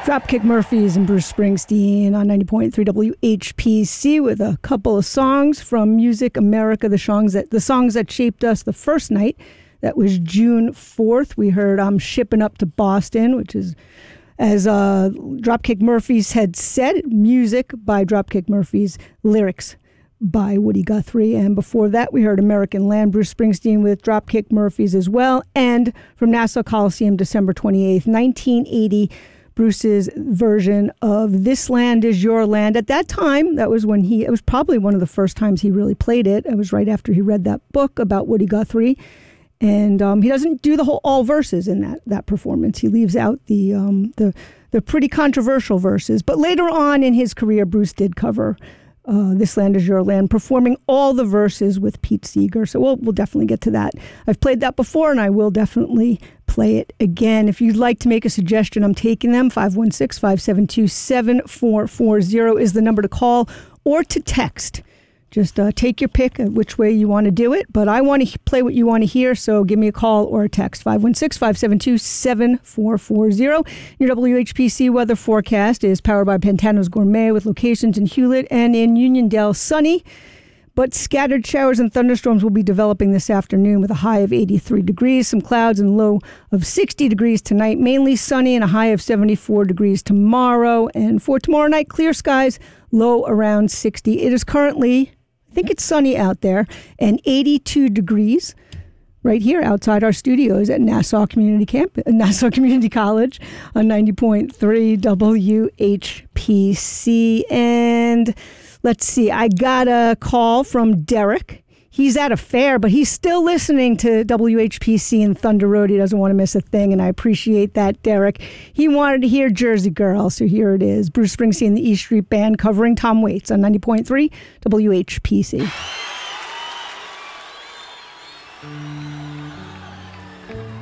Dropkick Murphys and Bruce Springsteen on 90.3 WHPC with a couple of songs from Music America, the songs that shaped us the first night. That was June 4th. We heard I'm Shipping Up to Boston, which is, as Dropkick Murphys had said, music by Dropkick Murphys, lyrics by Woody Guthrie. And before that, we heard American Land, Bruce Springsteen with Dropkick Murphys as well. And from Nassau Coliseum, December 28th, 1980, Bruce's version of This Land Is Your Land. At that time, it was probably one of the first times he really played it. It was right after he read that book about Woody Guthrie. And he doesn't do all verses in that performance. He leaves out the pretty controversial verses. But later on in his career, Bruce did cover This Land Is Your Land, performing all the verses with Pete Seeger. So we'll definitely get to that. I've played that before, and I will definitely play it again. If you'd like to make a suggestion, I'm taking them. 516-572-7440 is the number to call or to text. Just take your pick of which way you want to do it. But I want to play what you want to hear, so give me a call or a text. 516-572-7440. Your WHPC weather forecast is powered by Pantano's Gourmet with locations in Hewlett and in Uniondale. Sunny, but scattered showers and thunderstorms will be developing this afternoon with a high of 83 degrees, some clouds and low of 60 degrees tonight. Mainly sunny and a high of 74 degrees tomorrow. And for tomorrow night, clear skies, low around 60. It is currently, I think it's sunny out there, and 82 degrees right here outside our studios at Nassau Community College on 90.3 WHPC. And let's see, I got a call from Derek. He's at a fair, but he's still listening to WHPC and Thunder Road. He doesn't want to miss a thing, and I appreciate that, Derek. He wanted to hear Jersey Girl, so here it is. Bruce Springsteen and the E Street Band covering Tom Waits on 90.3 WHPC.